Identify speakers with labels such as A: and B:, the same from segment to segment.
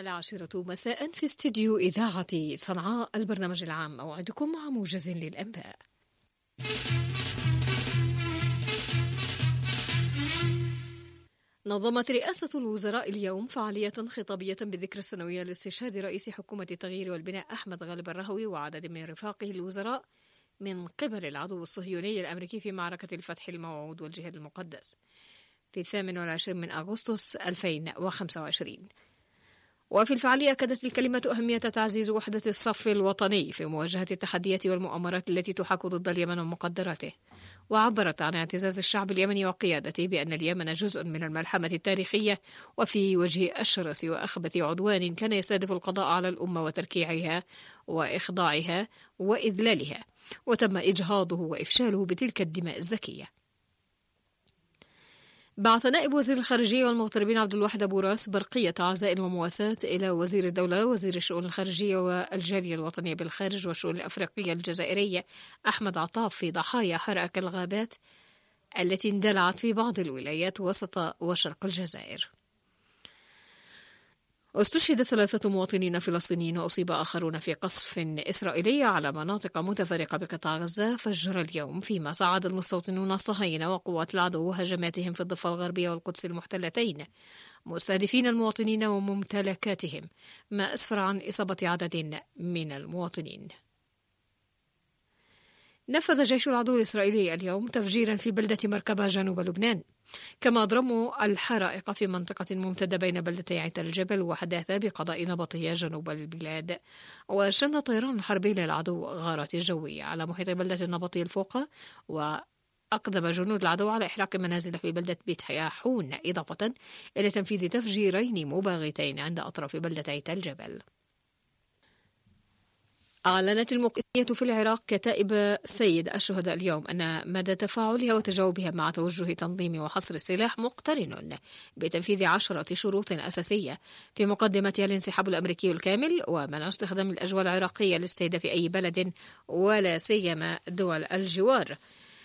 A: 10 مساء في استديو إذاعة صنعاء، البرنامج العام، موعدكم مع موجز للأنباء. نظمت رئاسة الوزراء اليوم فعالية خطابية بالذكرى السنوية لاستشهاد رئيس حكومة التغيير والبناء أحمد غالب الرهوي وعدد من رفاقه الوزراء من قبل العدو الصهيوني الأمريكي في معركة الفتح الموعود والجهاد المقدس في 28 من أغسطس 2025. وفي الفعالية أكدت الكلمة أهمية تعزيز وحدة الصف الوطني في مواجهة التحديات والمؤامرات التي تحاك ضد اليمن ومقدراته، وعبرت عن اعتزاز الشعب اليمني وقيادته بأن اليمن جزء من الملحمة التاريخية وفي وجه أشرس وأخبث عدوان كان يستهدف القضاء على الأمة وتركيعها وإخضاعها وإذلالها، وتم إجهاضه وإفشاله بتلك الدماء الزكية. بعث نائب وزير الخارجية والمغتربين عبد الواحد أبو راس برقية عزاء ومواساة إلى وزير الدولة وزير الشؤون الخارجية والجالية الوطنية بالخارج والشؤون الأفريقية الجزائرية أحمد عطاف في ضحايا حرائق الغابات التي اندلعت في بعض الولايات وسط وشرق الجزائر. استشهد 3 مواطنين فلسطينيين وأصيب آخرون في قصف إسرائيلي على مناطق متفرقة بقطاع غزة فجر اليوم، فيما صعد المستوطنون الصهاينة وقوات العدو هجماتهم في الضفة الغربية والقدس المحتلتين مستهدفين المواطنين وممتلكاتهم، ما أسفر عن إصابة عدد من المواطنين. نفذ جيش العدو الإسرائيلي اليوم تفجيرا في بلدة مركبة جنوب لبنان، كما ضرموا الحرائق في منطقة ممتدة بين بلدتي عين الجبل وحداثة بقضاء نبطية جنوب البلاد. وشن الطيران الحربي للعدو غارات جوية على محيط بلدة النبطي الفوقة، وأقدم جنود العدو على إحراق منازل في بلدة بيت حياحون، إضافة إلى تنفيذ تفجيرين مباغتين عند أطراف بلدتي الجبل. أعلنت المقيمية في العراق كتائب سيد الشهداء اليوم أن مدى تفاعلها وتجاوبها مع توجه تنظيم وحصر السلاح مقترن بتنفيذ 10 شروط أساسية، في مقدمتها الانسحاب الأمريكي الكامل ومنع استخدام الأجواء العراقية لاستهداف أي بلد ولا سيما دول الجوار.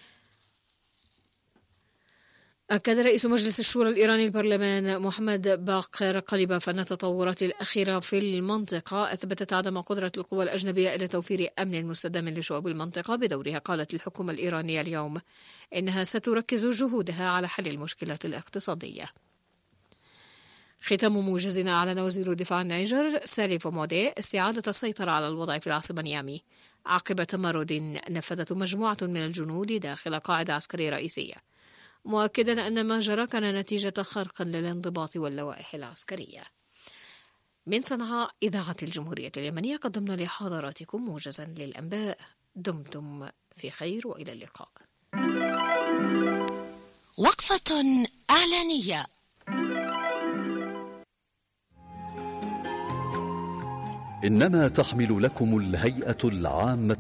A: أكد رئيس مجلس الشورى الإيراني البرلمان محمد باقر قليباف أن التطورات الأخيرة في المنطقة أثبتت عدم قدرة القوى الأجنبية إلى توفير أمن مستدام لشعوب المنطقة. بدورها قالت الحكومة الإيرانية اليوم إنها ستركز جهودها على حل المشكلات الاقتصادية. ختام موجزنا، أعلن وزير الدفاع النيجر سالي فومودي استعادة السيطرة على الوضع في العاصمة نيامي عقب تمرد نفذته مجموعة من الجنود داخل قاعدة عسكرية رئيسية، مؤكدا أن ما جرى كان نتيجة خرق للانضباط واللوائح العسكرية. من صنعاء إذاعة الجمهورية اليمنية قدمنا لحضراتكم موجزا للأنباء. دمتم في خير وإلى اللقاء.
B: وقفة إعلانية.
C: إنما تحمل لكم الهيئة العامة